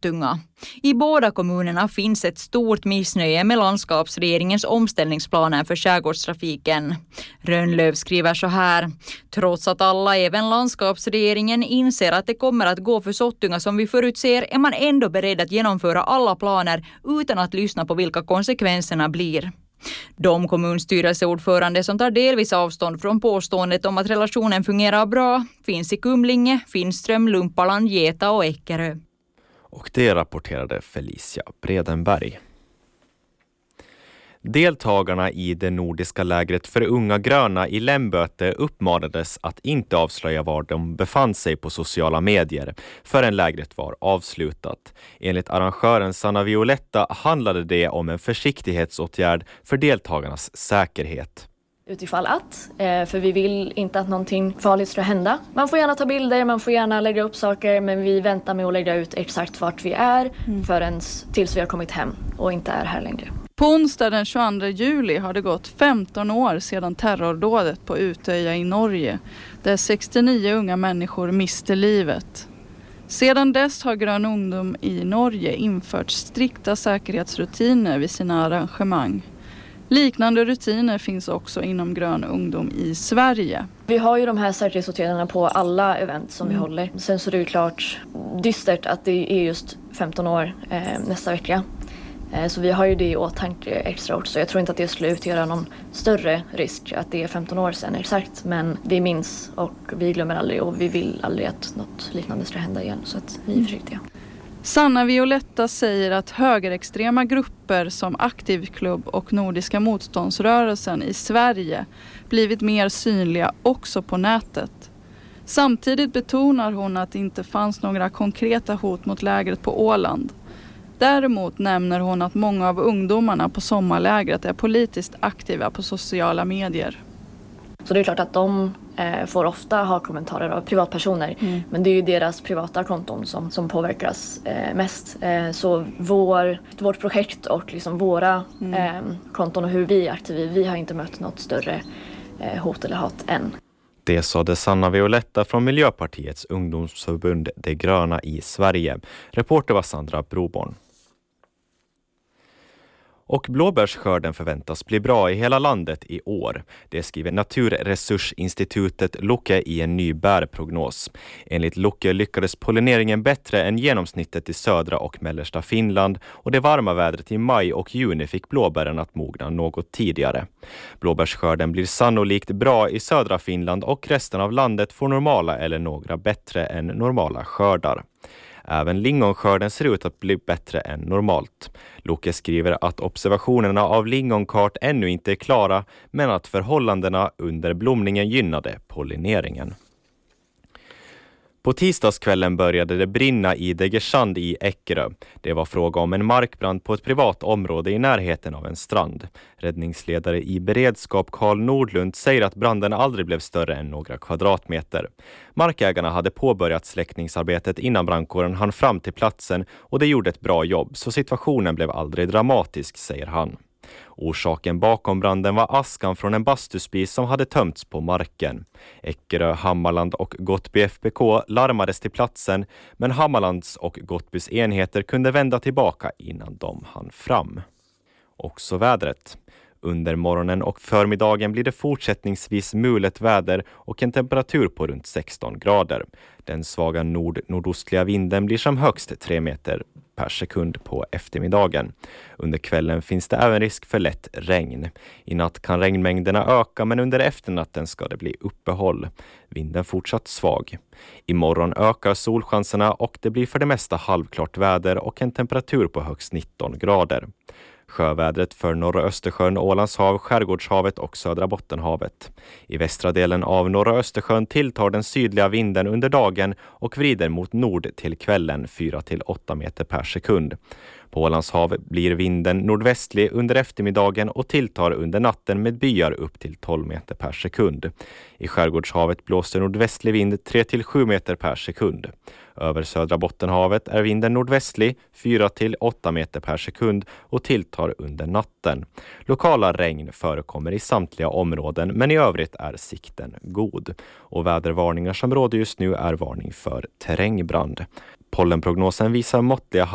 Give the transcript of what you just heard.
Sottunga. I båda kommunerna finns ett stort missnöje med landskapsregeringens omställningsplaner för skärgårdstrafiken. Rönnlöv skriver så här: trots att alla, även landskapsregeringen, inser att det kommer att gå för Sottunga som vi förutser, är man ändå beredd att genomföra alla planer utan att lyssna på vilka konsekvenserna blir. De kommunstyrelseordförande som tar delvis avstånd från påståendet om att relationen fungerar bra finns i Kumlinge, Finström, Lumpaland, Geta och Eckerö. Och det rapporterade Felicia Bredenberg. Deltagarna i det nordiska lägret för unga gröna i Lämböte uppmanades att inte avslöja var de befann sig på sociala medier förrän lägret var avslutat. Enligt arrangören Sanna Violetta handlade det om en försiktighetsåtgärd för deltagarnas säkerhet. Utifall att, för vi vill inte att någonting farligt ska hända. Man får gärna ta bilder, man får gärna lägga upp saker, men vi väntar med att lägga ut exakt vart vi är tills vi har kommit hem och inte är här längre. På onsdag den 22 juli har det gått 15 år sedan terrordådet på Utöja i Norge, där 69 unga människor miste livet. Sedan dess har Grön ungdom i Norge infört strikta säkerhetsrutiner vid sina arrangemang. Liknande rutiner finns också inom Grön ungdom i Sverige. Vi har ju de här säkerhetsåtgärderna på alla event som vi håller. Sen så är det ju klart dystert att det är just 15 år nästa vecka. Så vi har ju det i åtanke extra också. Jag tror inte att det skulle utgöra någon större risk att det är 15 år sedan exakt. Men vi minns och vi glömmer aldrig och vi vill aldrig att något liknande ska hända igen. Så att vi är försiktiga. Sanna Violetta säger att högerextrema grupper som Aktivklubb och Nordiska motståndsrörelsen i Sverige blivit mer synliga också på nätet. Samtidigt betonar hon att det inte fanns några konkreta hot mot lägret på Åland. Däremot nämner hon att många av ungdomarna på sommarlägret är politiskt aktiva på sociala medier. Så det är klart att de får ofta ha kommentarer av privatpersoner. Men det är ju deras privata konton som påverkas mest. Så vårt projekt och liksom våra konton och hur vi är aktiva, vi har inte mött något större hot eller hat än. Det sade Sanna Violetta från Miljöpartiets ungdomsförbund Det gröna i Sverige. Reporter var Sandra Broborn. Och blåbärsskörden förväntas bli bra i hela landet i år. Det skriver Naturresursinstitutet Locke i en ny bärprognos. Enligt Locke lyckades pollineringen bättre än genomsnittet i södra och mellersta Finland och det varma vädret i maj och juni fick blåbären att mogna något tidigare. Blåbärsskörden blir sannolikt bra i södra Finland och resten av landet får normala eller några bättre än normala skördar. Även lingonskörden ser ut att bli bättre än normalt. Locke skriver att observationerna av lingonkart ännu inte är klara men att förhållandena under blomningen gynnade pollineringen. På tisdagskvällen började det brinna i Degersand i Eckerö. Det var fråga om en markbrand på ett privat område i närheten av en strand. Räddningsledare i beredskap Karl Nordlund säger att branden aldrig blev större än några kvadratmeter. Markägarna hade påbörjat släckningsarbetet innan brandkåren hann fram till platsen och det gjorde ett bra jobb så situationen blev aldrig dramatisk, säger han. Orsaken bakom branden var askan från en bastuspis som hade tömts på marken. Eckerö, Hammarland och Gottby FBK larmades till platsen men Hammarlands och Gottbys enheter kunde vända tillbaka innan de hann fram. Också vädret. Under morgonen och förmiddagen blir det fortsättningsvis mulet väder och en temperatur på runt 16 grader. Den svaga nordostliga vinden blir som högst 3 meter per sekund på eftermiddagen. Under kvällen finns det även risk för lätt regn. I natt kan regnmängderna öka men under efternatten ska det bli uppehåll. Vinden fortsatt svag. Imorgon ökar solchanserna och det blir för det mesta halvklart väder och en temperatur på högst 19 grader. Sjövädret för norra Östersjön, Ålandshav, Skärgårdshavet och södra Bottenhavet. I västra delen av norra Östersjön tilltar den sydliga vinden under dagen och vrider mot nord till kvällen 4-8 meter per sekund. På Ålandshav blir vinden nordvästlig under eftermiddagen och tilltar under natten med byar upp till 12 meter per sekund. I Skärgårdshavet blåser nordvästlig vind 3-7 meter per sekund. Över södra Bottenhavet är vinden nordvästlig 4-8 meter per sekund och tilltar under natten. Lokala regn förekommer i samtliga områden men i övrigt är sikten god. Och vädervarningar som råder just nu är varning för terrängbrand. Pollenprognosen visar måttliga